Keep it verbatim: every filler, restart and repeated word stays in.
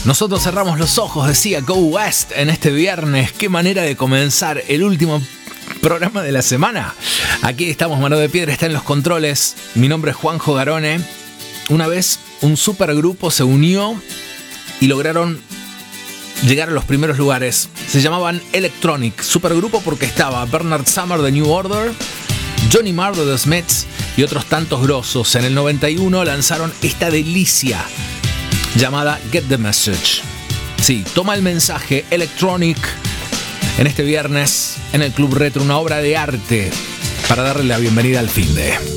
Nosotros cerramos los ojos, decía Go West en este viernes. Qué manera de comenzar el último programa de la semana. Aquí estamos, Mano de Piedra está en los controles. Mi nombre es Juanjo Garone. Una vez un supergrupo se unió y lograron llegar a los primeros lugares. Se llamaban Electronic. Supergrupo porque estaba Bernard Summer de New Order, Johnny Marr de The Smiths y otros tantos grosos. En el noventa y uno lanzaron esta delicia llamada Get the Message. Sí, toma el mensaje. Electronic en este viernes en el Club Retro, una obra de arte para darle la bienvenida al finde.